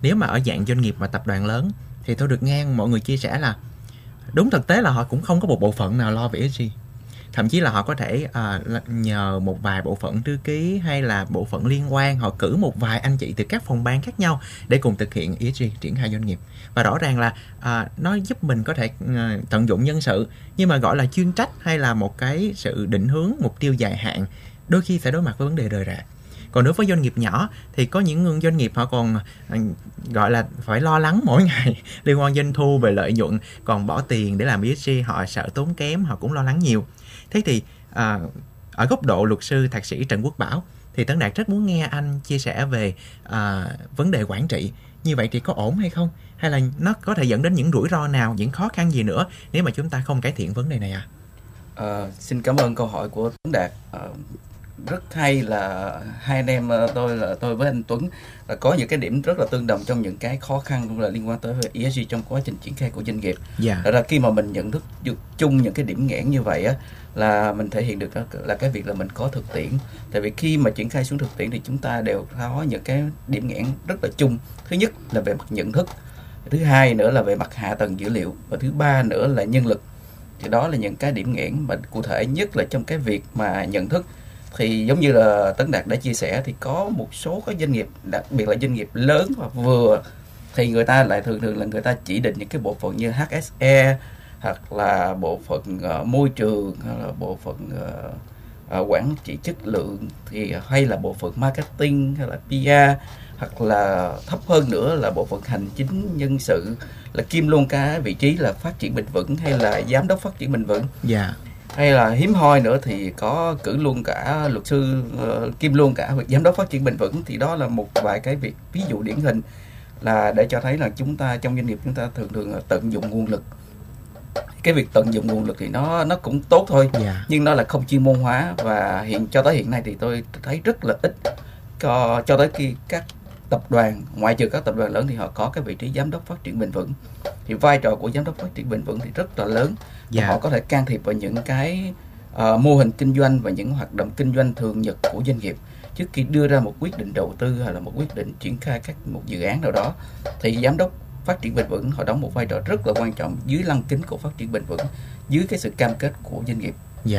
nếu mà ở dạng doanh nghiệp và tập đoàn lớn thì tôi được nghe mọi người chia sẻ là đúng thực tế là họ cũng không có một bộ phận nào lo về ESG. Thậm chí là họ có thể nhờ một vài bộ phận thư ký hay là bộ phận liên quan, họ cử một vài anh chị từ các phòng ban khác nhau để cùng thực hiện ESG, triển khai doanh nghiệp. Và rõ ràng là nó giúp mình có thể tận dụng nhân sự, nhưng mà gọi là chuyên trách hay là một cái sự định hướng, mục tiêu dài hạn, đôi khi sẽ đối mặt với vấn đề rời rạc. Còn đối với doanh nghiệp nhỏ thì có những doanh nghiệp họ còn gọi là phải lo lắng mỗi ngày liên quan doanh thu về lợi nhuận, còn bỏ tiền để làm ESG họ sợ tốn kém, họ cũng lo lắng nhiều. Thế thì ở góc độ luật sư thạc sĩ Trần Quốc Bảo thì Tấn Đạt rất muốn nghe anh chia sẻ về vấn đề quản trị. Như vậy thì có ổn hay không? Hay là nó có thể dẫn đến những rủi ro nào, những khó khăn gì nữa nếu mà chúng ta không cải thiện vấn đề này Xin cảm ơn câu hỏi của Tấn Đạt. Rất hay là hai anh em tôi với anh Tuấn là có những cái điểm rất là tương đồng trong những cái khó khăn cũng là liên quan tới ESG trong quá trình triển khai của doanh nghiệp. Thật ra khi mà mình nhận thức chung những cái điểm nghẽn như vậy á, là mình thể hiện được là cái việc là mình có thực tiễn. Tại vì khi mà triển khai xuống thực tiễn thì chúng ta đều có những cái điểm nghẽn rất là chung. Thứ nhất là về mặt nhận thức, thứ hai nữa là về mặt hạ tầng dữ liệu, và thứ ba nữa là nhân lực. Thì đó là những cái điểm nghẽn mà cụ thể nhất là trong cái việc mà nhận thức. Thì giống như là Tấn Đạt đã chia sẻ thì có một số các doanh nghiệp, đặc biệt là doanh nghiệp lớn và vừa, thì người ta lại thường là người ta chỉ định những cái bộ phận như HSE hoặc là bộ phận môi trường, hay là bộ phận quản trị chất lượng, thì hay là bộ phận marketing hay là PR, hoặc là thấp hơn nữa là bộ phận hành chính nhân sự, là kiêm luôn cả vị trí là phát triển bền vững hay là giám đốc phát triển bền vững. Hay là hiếm hoi nữa thì có cử luôn cả luật sư kiêm luôn cả việc giám đốc phát triển bền vững. Thì đó là một vài cái việc ví dụ điển hình là để cho thấy là chúng ta trong doanh nghiệp chúng ta thường tận dụng nguồn lực. Cái việc tận dụng nguồn lực thì nó cũng tốt thôi, nhưng nó là không chuyên môn hóa, và cho tới hiện nay thì tôi thấy rất là ít cho tới khi các tập đoàn, ngoại trừ các tập đoàn lớn thì họ có cái vị trí giám đốc phát triển bền vững. Thì vai trò của giám đốc phát triển bền vững thì rất là lớn. Họ có thể can thiệp vào những cái mô hình kinh doanh và những hoạt động kinh doanh thường nhật của doanh nghiệp trước khi đưa ra một quyết định đầu tư hay là một quyết định triển khai một dự án nào đó. Thì giám đốc phát triển bền vững họ đóng một vai trò rất là quan trọng dưới lăng kính của phát triển bền vững, dưới cái sự cam kết của doanh nghiệp,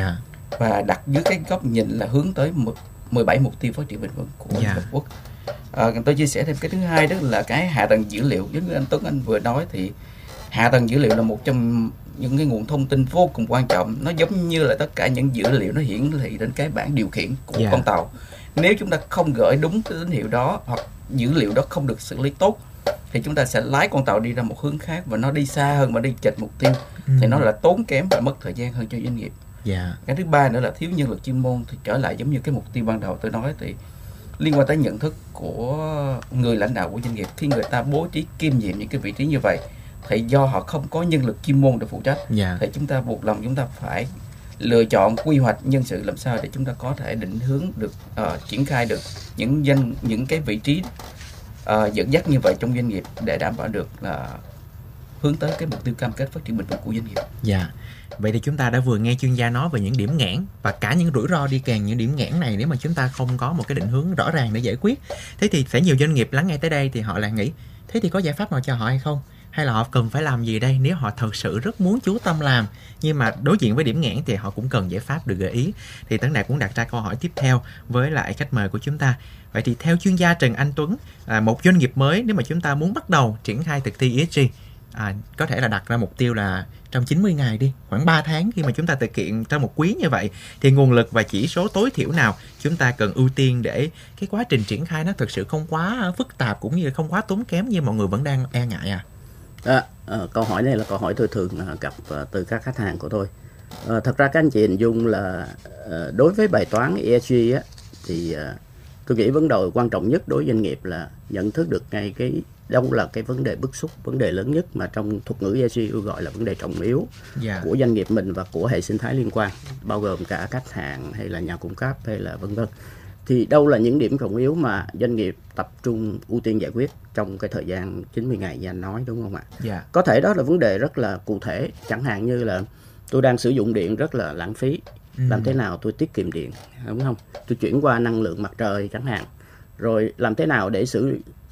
và đặt dưới cái góc nhìn là hướng tới 17 mục tiêu phát triển bền vững của Liên Hợp Quốc. Tôi chia sẻ thêm cái thứ hai, đó là cái hạ tầng dữ liệu. Giống như anh Tuấn anh vừa nói thì hạ tầng dữ liệu là một trong những cái nguồn thông tin vô cùng quan trọng. Nó giống như là tất cả những dữ liệu nó hiển thị đến cái bảng điều khiển của con tàu. Nếu chúng ta không gửi đúng cái tín hiệu đó, hoặc dữ liệu đó không được xử lý tốt, thì chúng ta sẽ lái con tàu đi ra một hướng khác, và nó đi xa hơn, mà đi chệch mục tiêu. Thì nó là tốn kém và mất thời gian hơn cho doanh nghiệp. Cái thứ ba nữa là thiếu nhân lực chuyên môn. Thì trở lại giống như cái mục tiêu ban đầu tôi nói, thì liên quan tới nhận thức của người lãnh đạo của doanh nghiệp. Khi người ta bố trí kiêm nhiệm những cái vị trí như vậy, thì do họ không có nhân lực chuyên môn để phụ trách, thì chúng ta buộc lòng chúng ta phải lựa chọn quy hoạch nhân sự làm sao để chúng ta có thể định hướng được, triển khai được những cái vị trí dẫn dắt như vậy trong doanh nghiệp, để đảm bảo được là hướng tới cái mục tiêu cam kết phát triển bền vững của doanh nghiệp. Vậy thì chúng ta đã vừa nghe chuyên gia nói về những điểm nghẽn và cả những rủi ro đi kèm những điểm nghẽn này nếu mà chúng ta không có một cái định hướng rõ ràng để giải quyết. Thế thì sẽ nhiều doanh nghiệp lắng nghe tới đây thì họ lại nghĩ, thế thì có giải pháp nào cho họ hay không? Hay là họ cần phải làm gì đây nếu họ thật sự rất muốn chú tâm làm, nhưng mà đối diện với điểm nghẽn thì họ cũng cần giải pháp được gợi ý. Thì Tấn Đạt cũng đặt ra câu hỏi tiếp theo với lại khách mời của chúng ta. Vậy thì theo chuyên gia Trần Anh Tuấn, một doanh nghiệp mới nếu mà chúng ta muốn bắt đầu triển khai thực thi ESG, có thể là đặt ra mục tiêu là trong 90 ngày đi, khoảng 3 tháng khi mà chúng ta thực hiện trong một quý như vậy, thì nguồn lực và chỉ số tối thiểu nào chúng ta cần ưu tiên để cái quá trình triển khai nó thực sự không quá phức tạp cũng như không quá tốn kém như mọi người vẫn đang e ngại câu hỏi này là câu hỏi tôi thường gặp từ các khách hàng của tôi. Thật ra các anh chị hình dung là đối với bài toán ESG á, thì tôi nghĩ vấn đề quan trọng nhất đối với doanh nghiệp là nhận thức được ngay cái đâu là cái vấn đề bức xúc, vấn đề lớn nhất mà trong thuật ngữ ESG gọi là vấn đề trọng yếu của doanh nghiệp mình và của hệ sinh thái liên quan, bao gồm cả khách hàng hay là nhà cung cấp hay là vân vân. Thì đâu là những điểm trọng yếu mà doanh nghiệp tập trung ưu tiên giải quyết trong cái thời gian 90 ngày như anh nói, đúng không ạ? Có thể đó là vấn đề rất là cụ thể, chẳng hạn như là tôi đang sử dụng điện rất là lãng phí, làm thế nào tôi tiết kiệm điện, đúng không? Tôi chuyển qua năng lượng mặt trời chẳng hạn. Rồi làm thế nào để